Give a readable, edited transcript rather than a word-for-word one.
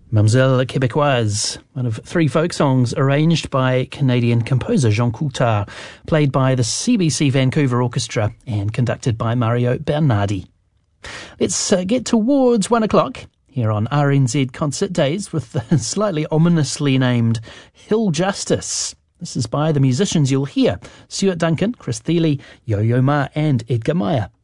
Mademoiselle Québécoise, one of three folk songs arranged by Canadian composer Jean Coulthard, played by the CBC Vancouver Orchestra and conducted by Mario Bernardi. Let's get towards 1 o'clock here on RNZ Concert Days with the slightly ominously named Hill Justice. This is by the musicians you'll hear: Stuart Duncan, Chris Thile, Yo-Yo Ma and Edgar Meyer.